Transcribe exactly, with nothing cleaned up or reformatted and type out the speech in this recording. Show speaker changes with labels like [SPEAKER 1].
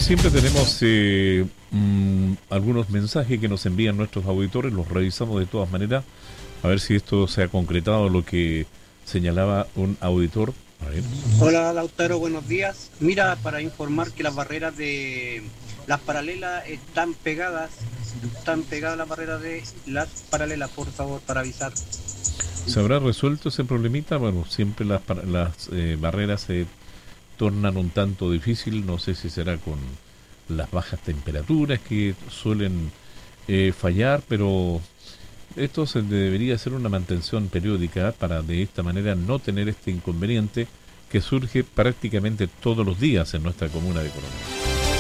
[SPEAKER 1] siempre tenemos eh, mm, algunos mensajes que nos envían nuestros auditores, los revisamos de todas maneras, a ver si esto se ha concretado lo que señalaba un auditor. A ver.
[SPEAKER 2] Hola Lautaro, buenos días. Mira, para informar que las barreras de las paralelas están pegadas, están pegadas las barreras de las paralelas, por favor, para avisar.
[SPEAKER 1] ¿Se habrá resuelto ese problemita? Bueno, siempre las, las eh, barreras se tornan un tanto difícil, no sé si será con las bajas temperaturas que suelen eh, fallar, pero esto se debería hacer una mantención periódica para de esta manera no tener este inconveniente que surge prácticamente todos los días en nuestra comuna de Coronel.